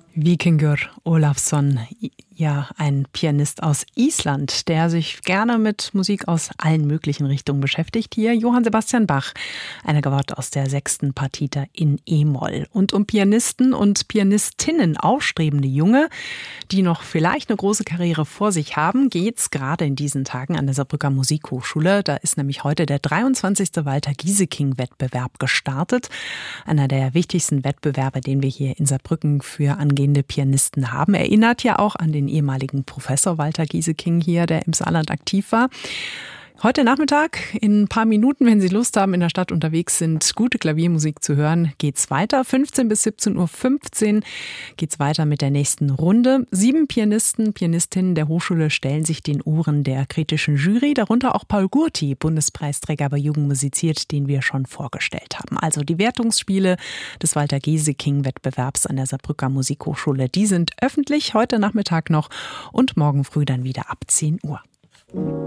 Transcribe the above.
Víkingur Ólafsson, ja, ein Pianist aus Island, der sich gerne mit Musik aus allen möglichen Richtungen beschäftigt. Hier Johann Sebastian Bach, eine Gavotte aus der 6. Partita in E-Moll. Und um Pianisten und Pianistinnen, aufstrebende Junge, die noch vielleicht eine große Karriere vor sich haben, geht's gerade in diesen Tagen an der Saarbrücker Musikhochschule. Da ist nämlich heute der 23. Walter Gieseking-Wettbewerb gestartet. Einer der wichtigsten Wettbewerbe, den wir hier in Saarbrücken für angehende Pianisten haben. Erinnert ja auch an den ehemaligen Professor Walter Gieseking hier, der im Saarland aktiv war. Heute Nachmittag, in ein paar Minuten, wenn Sie Lust haben, in der Stadt unterwegs sind, gute Klaviermusik zu hören, geht's weiter. 15 bis 17.15 Uhr geht's weiter mit der nächsten Runde. 7 Pianisten, Pianistinnen der Hochschule stellen sich den Ohren der kritischen Jury, darunter auch Paul Gurti, Bundespreisträger bei Jugend musiziert, den wir schon vorgestellt haben. Also die Wertungsspiele des Walter Gieseking-Wettbewerbs an der Saarbrücker Musikhochschule, die sind öffentlich heute Nachmittag noch und morgen früh dann wieder ab 10 Uhr.